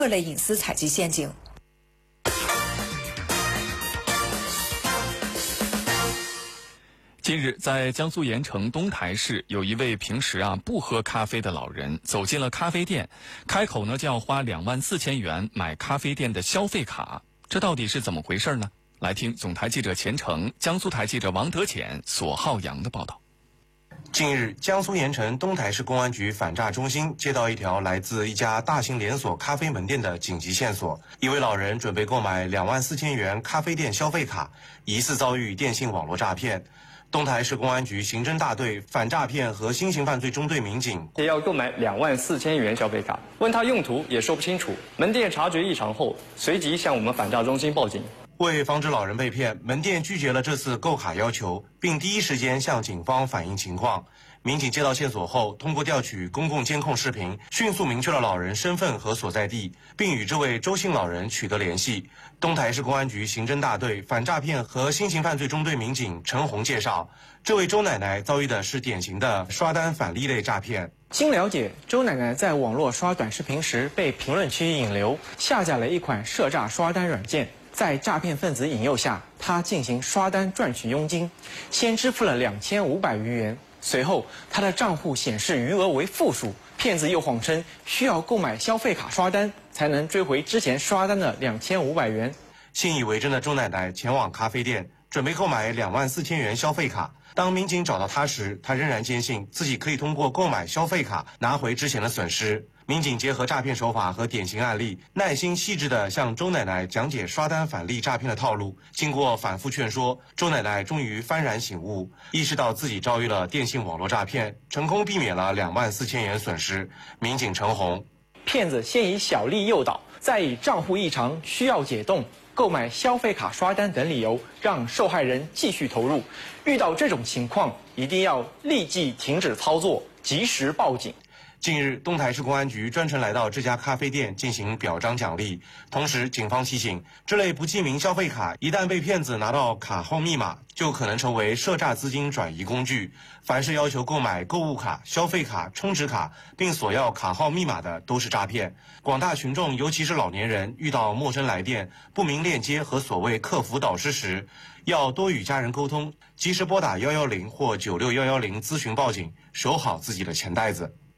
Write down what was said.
各类隐私采集陷阱。 近日，在江苏盐城东台市，有一位平时不喝咖啡的老人走进了咖啡店，开口就要花24000元买咖啡店的消费卡，这到底是怎么回事呢？来听总台记者钱成、江苏台记者王德潜、索浩洋的报道。 近日，江苏盐城东台市公安局反诈中心接到一条来自一家大型连锁咖啡门店的紧急线索，一位老人准备购买24000元咖啡店消费卡，疑似遭遇电信网络诈骗。东台市公安局刑侦大队反诈骗和新型犯罪中队民警也要购买24000元消费卡，问他用途也说不清楚。门店察觉异常后，随即向我们反诈中心报警。 为防止老人被骗，门店拒绝了这次购卡要求，并第一时间向警方反映情况。民警接到线索后，通过调取公共监控视频，迅速明确了老人身份和所在地，并与这位周姓老人取得联系。东台市公安局刑侦大队反诈骗和新型犯罪中队民警陈红介绍，这位周奶奶遭遇的是典型的刷单返利类诈骗。 经了解，周奶奶在网络刷短视频时被评论区引流，下载了一款涉诈刷单软件。在诈骗分子引诱下，他进行刷单赚取佣金，先支付了2500余元。随后，他的账户显示余额为负数，骗子又谎称需要购买消费卡刷单，才能追回之前刷单的2500元。 信以为真的周奶奶前往咖啡店，准备购买24000元消费卡。当民警找到她时，她仍然坚信自己可以通过购买消费卡拿回之前的损失。民警结合诈骗手法和典型案例，耐心细致地向周奶奶讲解刷单返利诈骗的套路。经过反复劝说，周奶奶终于幡然醒悟，意识到自己遭遇了电信网络诈骗，成功避免了24000元损失。民警陈红， 骗子先以小利诱导，再以账户异常需要解冻、购买消费卡刷单等理由，让受害人继续投入。遇到这种情况，一定要立即停止操作，及时报警。 近日，东台市公安局专程来到这家咖啡店进行表彰奖励。同时，警方提醒，这类不记名消费卡一旦被骗子拿到卡号密码，就可能成为涉诈资金转移工具。凡是要求购买购物卡、消费卡、充值卡，并索要卡号密码的，都是诈骗。广大群众，尤其是老年人，遇到陌生来电、不明链接和所谓客服导师时，要多与家人沟通，及时拨打110或96110咨询报警，守好自己的钱袋子。